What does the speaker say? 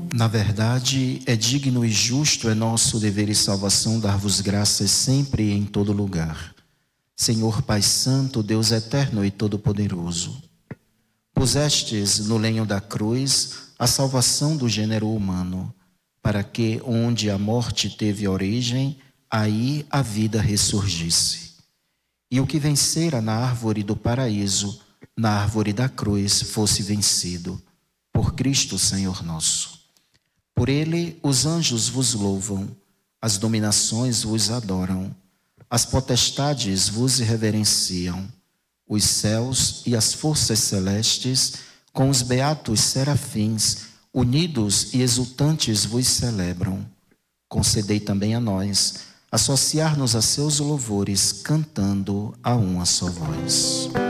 Na verdade, é digno e justo, é nosso dever e salvação dar-vos graças sempre e em todo lugar. Senhor Pai Santo, Deus eterno e todo-poderoso, pusestes no lenho da cruz a salvação do gênero humano, para que, onde a morte teve origem, aí a vida ressurgisse. E o que vencera na árvore do paraíso, na árvore da cruz, fosse vencido, por Cristo Senhor nosso. Por ele os anjos vos louvam, as dominações vos adoram, as potestades vos reverenciam, os céus e as forças celestes, com os beatos serafins, unidos e exultantes vos celebram. Concedei também a nós associar-nos a seus louvores, cantando a uma só voz.